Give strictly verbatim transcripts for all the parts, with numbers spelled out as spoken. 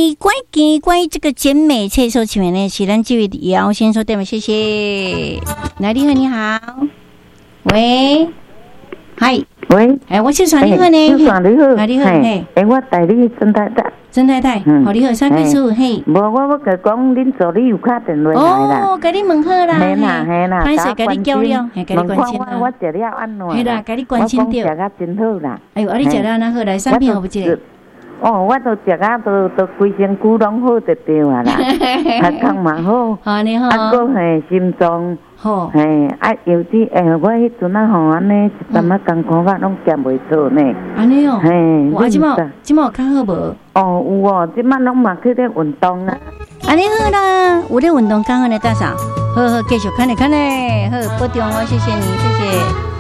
关于关于这个减美脆瘦前面呢，是咱这位姚先生对吗？谢谢。来，你好，你好，喂，嗨， 喂， 哎，我是传你好呢， 是传你好， 啊，你好，嘿， 哎，我带你曾太太， 曾太太，好，你好，三倍数，嘿， 无，我我甲讲，恁助理有打电话来啦， 哦，甲你问好啦， 嘿啦嘿啦， 歹势，甲你叫了，嘿，甲你关心啦， 我食了安怎？ 嘿啦，甲你关心着， 我讲食甲真好啦， 哎呦，啊，你食了哪好来？产品好不这？ 哦，我都食啊，都都规身躯拢好得对啊啦，血糖嘛好， 啊你好， 啊个嘿心脏好， 嘿啊有啲诶，我迄阵啊吼安尼一阵啊艰苦我拢食袂做呢， 安尼哦， 嘿， 我即马即马有较好无？ 哦有哦，即马拢嘛去咧运动啊， 安尼好啦，有咧运动较好咧，大嫂，好好继续看咧看咧，好保重哦，谢谢你，谢谢。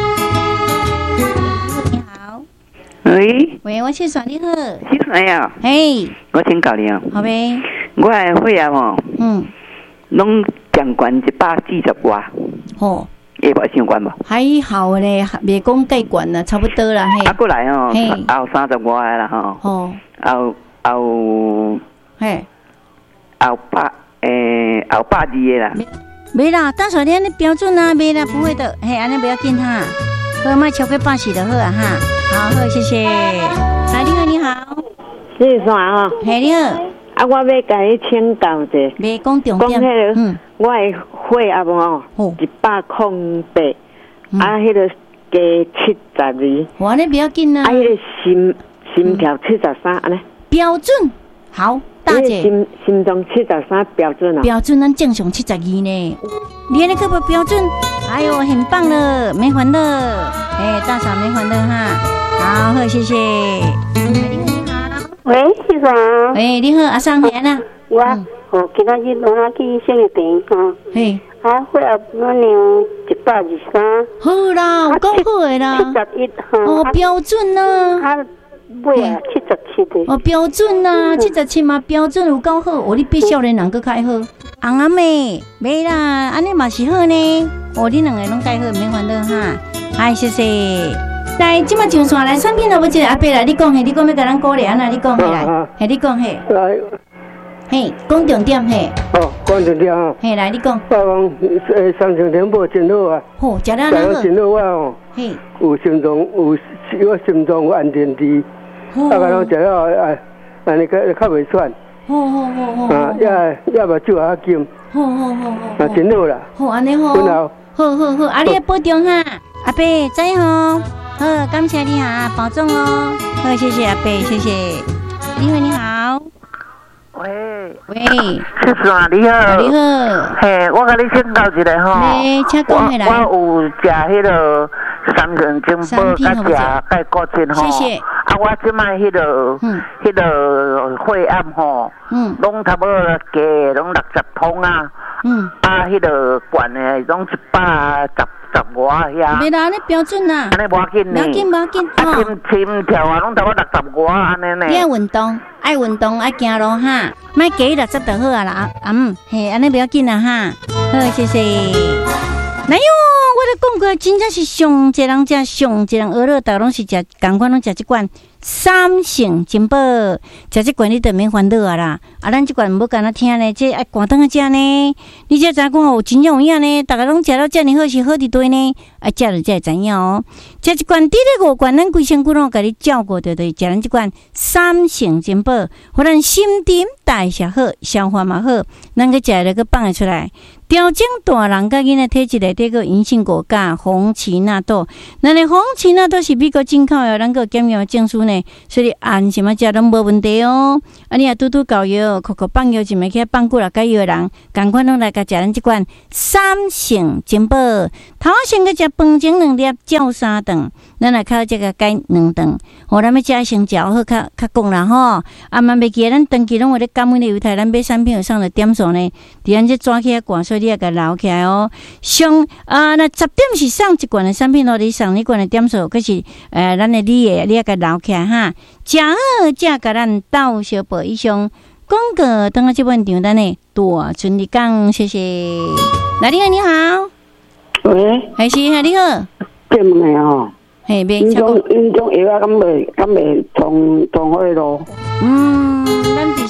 喂， 喂，我是爽你好， 是谁啊？ 嘿， 我请教你哦。 好呗。 我的血压哦， 嗯， 拢降悬一百四十外， 哦， 会无相关无？ 还好咧，袂讲介悬啦，差不多啦，嘿。 啊，过来哦， 嘿， 后三十外啦吼。 哦。 后后， 嘿， 后百诶，后百二的啦。 没啦，大嫂你安尼标准啊，没啦，不会的，嘿，安尼不要紧哈，好，卖超过八十就好啊哈。好好，谢谢。来，你好，你好， 是啥啊？ 嘿，你好。 啊，我要甲你请教者， 别讲重点。 讲迄个， 嗯，我的血压哦，一百空八，啊，迄个加七十二。 我呢不要紧啊。 啊，迄个心心跳七十三，安尼。 标准，好，大姐。 心心脏七十三标准啊。 标准，咱正常七十二呢。你那个不标准？哎呦，很棒了，没烦恼。哎，大嫂没烦恼哈。好，好，谢谢。你好， 喂，是啥？ 喂，你好，阿桑贤啊。 我哦，今仔日我去生日店哈。 嘿。 啊，血压我量一百二三。 好啦，有够好的啦。 七十一哈。 哦，标准啊。 啊，尾啊，七十七的。 哦，标准啊，七十七嘛，标准有够好。哦，你比少年人搁较好。红阿妹，没啦，安尼嘛是好呢。哦，你两个拢介好，免烦恼哈。嗨，谢谢。来，即马上线来产品了，我一个阿伯来，你讲嘿，你讲要甲咱鼓励安那，你讲嘿来，嘿，你讲嘿。 来。 嘿，讲重点嘿。 哦，讲重点啊。 嘿，来你讲。 我讲诶，三重天补真好啊。 好，食了哪好？ 真好我哦。 嘿。 有心脏有我心脏有安定剂，啊，个拢食了啊，安尼较较袂喘。 好好好好。 啊，也也目睭也金。 好好好好。 啊，真好啦。 好，安尼好。 好。 好好好，啊，你要保重哈，阿伯再好。好，感谢你哈，保重哦。好，谢谢阿伯，谢谢。你好，你好。 喂喂， 是啥？你好， 你好。 嘿，我甲你请教一下吼。 你请讲起来。 我有食迄个三元金宝，甲食钙骨精吼。 谢谢。 啊，我即摆迄个，迄个血压吼，嗯，拢差不多加拢六十通啊。嗯。啊，迄个悬的拢一百十。十外遐， 袂啦，你标准啦， 安尼无要紧呢， 无要紧，无要紧， 啊，心心跳啊，拢差不多六十外安尼呢。 你爱运动，爱运动，爱行路哈，莫加六十就好啊啦，啊嗯，嘿，安尼不要紧啦哈，好，谢谢。哪有？我咧讲过，真正是上一人食，上一人学乐豆拢是食，共款拢食即罐三成金宝，食即罐你就免烦恼啊啦。啊，咱即罐无干那听呢，这爱赶灯啊食呢。你才知讲哦，真正有影呢，大家拢食了遮尔好是好伫对呢，啊，食了才会知影哦。食一罐滴咧五罐，咱规身躯拢甲你照顾着，着食咱即罐三成金宝，互咱心肠代谢好，消化嘛好，咱个食了个放会出来。调整大人甲囡仔体质内底个银杏果加红荠纳豆，咱的红荠纳豆是美国进口的，咱个检验证书呢，所以按什么食拢无问题哦。啊，你啊拄拄搞药，口口放药就袂去放久了解药的人，赶快拢来甲食咱即罐三成金宝。头先个食饭前两粒，照三顿，咱来靠这个改两顿。互咱要食先食好，较较讲啦吼。啊，嘛袂记咱长期拢有咧感恩的犹太，咱买产品有上的点数呢，伫咱这抓起来挂，所以你要甲留起来哦。上啊，那十点是上一罐的产品咯，你上一罐的点数，可是呃，咱的你的你要甲留起来哈。食好才甲咱斗小报以上广告，等下这本场咱的大春日讲，谢谢。来，你好，你好。 喂， 还是你好。 对问的吼。 嘿， 因种因种药啊，敢袂敢袂通通火咯？ 嗯，咱伫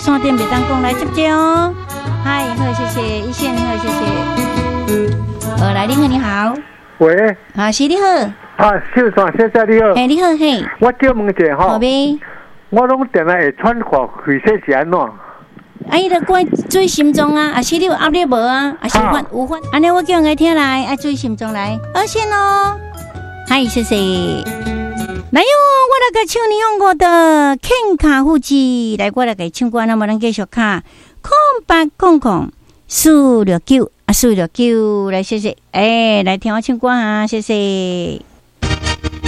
线电袂当讲来接接哦。嗨，好，谢谢一线，好，谢谢。呃，来，你好，你好。 喂。 啊，是你好。 啊，秀山先生你好。 哎，你好，嘿。 我叫问一下吼。 好呗。 我拢定来会喘汗，气色是安怎？ 啊，伊著怪注心脏啊，啊是你有压力无啊？啊是有烦有烦，安尼我叫人来听来，爱注意心脏来，二线哦。嗨，谢谢。来哟，我来个唱你用我的健卡护肌，来我来个唱歌，那么咱继续卡空八空空四六九啊四六九，来谢谢，哎，来听我唱歌啊，谢谢。